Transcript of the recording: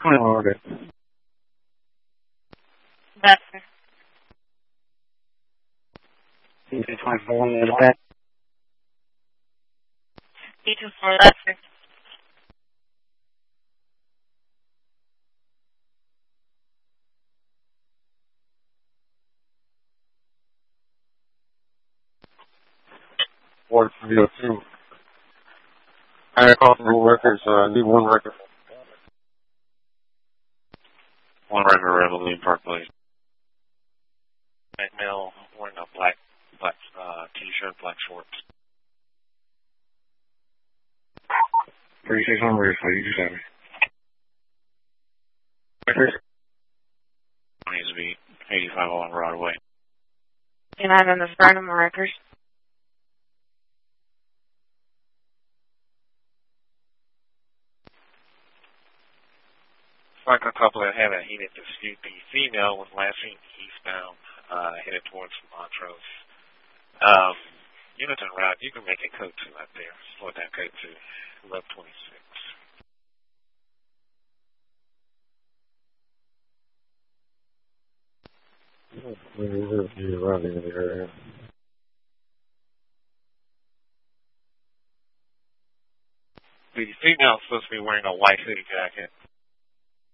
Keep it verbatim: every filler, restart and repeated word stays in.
twenty-one, okay. Vector. D two twenty-four, in the back. D two four, Vector. Ward three oh two. I got a call from the records, uh, I need one record. One record, Reveille Park Place. White male wearing a black, black uh, t-shirt, black shorts. thirty-six hundred, so you just have me. Record? Needs to be eighty-five oh one Broadway. And I'm in the Burnham Records. Like a couple that had a heated dispute. The female was last seen eastbound, uh, headed towards Montrose. Um, Unit and route, you can make it code two out there. Slow down code two. Left twenty-six. The female is supposed to be wearing a white hoodie jacket.